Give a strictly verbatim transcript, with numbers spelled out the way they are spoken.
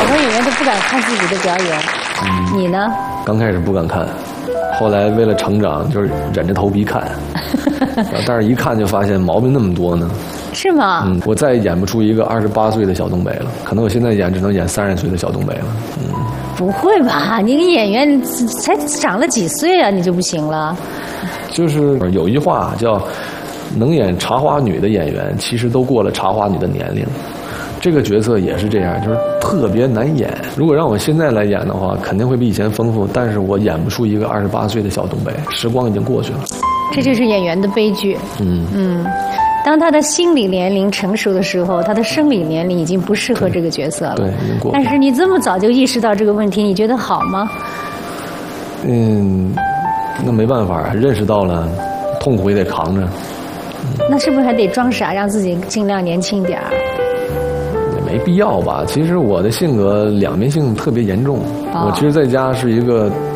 多演员都不敢看自己的表演，嗯、你呢？ 刚开始不敢看，后来为了成长，就是忍着头皮看，但是一看就发现毛病那么多呢。 是吗？ 嗯，我再也演不出一个二十八岁的小东北了，可能我现在演只能演三十岁的小东北了。嗯， 不会吧？你个演员才长了几岁啊，你就不行了？ 就是有一句话叫“能演茶花女的演员，其实都过了茶花女的年龄”。这个角色也是这样，就是特别难演。如果让我现在来演的话，肯定会比以前丰富，但是我演不出一个二十八岁的小东北，时光已经过去了。 这就是演员的悲剧。嗯嗯，当他的心理年龄成熟的时候，他的生理年龄已经不适合这个角色了。 对，已经过去了。 但是你这么早就意识到这个问题，你觉得好吗？ 嗯，那没办法，认识到了，痛苦也得扛着。 嗯、那是不是还得装傻，让自己尽量年轻点儿？ 没必要吧，其实我的性格两面性特别严重。哦、我其实在家是一个